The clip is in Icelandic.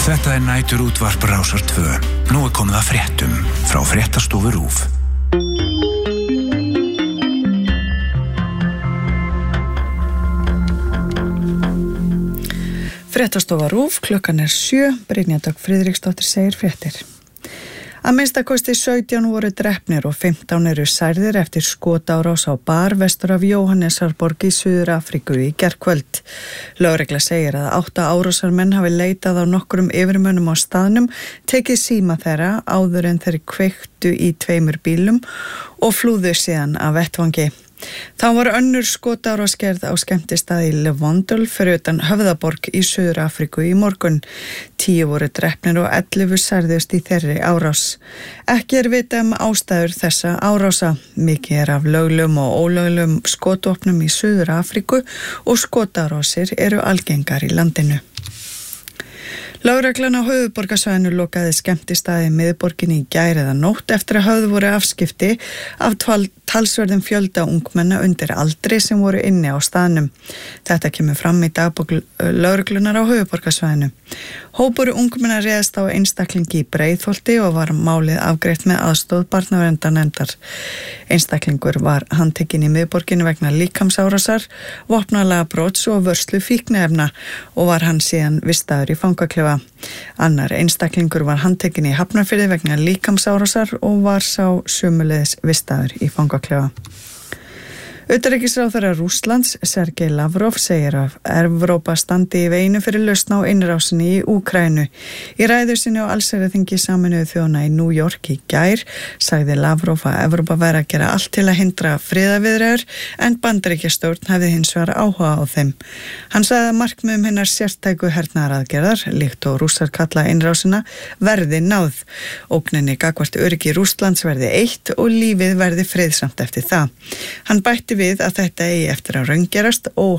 Þetta nætur útvarp Rásar 2. Nú komið að fréttum frá Fréttastofu RÚV. Fréttastofa RÚV, klukkan 7, Brynja Dögg Friðriksdóttir segir fréttir. Að minnstakosti 17 voru drepnir og 15 eru særðir eftir skotárás á bar vestur af Jóhannesarborg í Suður Afríku í gærkvöld. Lögregla segir að 8 árásarmenn hafi leitað á nokkrum yfirmönnum á staðnum, tekið síma þeirra áður en þeir kveiktu í 2 bílum og flúðu síðan af vettvangi. Þá var önnur skotárásgerð á skemmtistaði í Levondul fyrir utan Höfðaborg í Suður Afríku í morgun. 10 voru drepnir og 11 særðust í þeirri árás. Ekki vitað ástæður þessa árása. Mikið af löglum og ólöglum skotvopnum í Suður Afríku og skotárásir eru algengar í landinu. Lögreglan á höfuðborgarsvæðinu lokaði skemmtistaði í miðborginni í gær eða nótt eftir að höfðu voru afskipti af talsverðum fjölda ungmenna undir aldri sem voru inni á staðnum. Þetta kemur fram í dagbók lögreglunar á höfuðborgarsvæðinu. Hópur ungmenna réðst á einstaklingi í Breiðholti og var málið afgreitt með aðstoð barnaverndarnefndar. Einstaklingur var handtekinn í miðborginni vegna líkamsárásar, vopnaðra brots og vörslu fíkniefna og var hann síðan vistaður í fangaklefa. Annar einstaklingur var handtekinn í Hafnarfirði vegna líkamsárásar og var sá sömuleiðis vistaður í fangaklefa. Utanríkisráðherra Rússlands, Sergej Lavrov, segir að Evrópa standi í veginu fyrir lausn á innrásinni í Úkraínu. Í ræðu sinni á allsherjarþingi Sameinuðu þjóðanna í New York í gær sagði Lavrov að Evrópa væri að gera allt til að hindra friðarviðræður en Bandaríkjastjórn hefði hins vegar áhuga á þeim. Hann sagði að markmiðum hinnar sértæku hernaðaraðgerðar, líkt og Rússar kalla innrásina, verði náð. Ógninni gagnvart öryggi Rússlands verði eitt og lífið verði friðsamt eftir það. Hann bætti við að þetta eigi eftir að raungerast og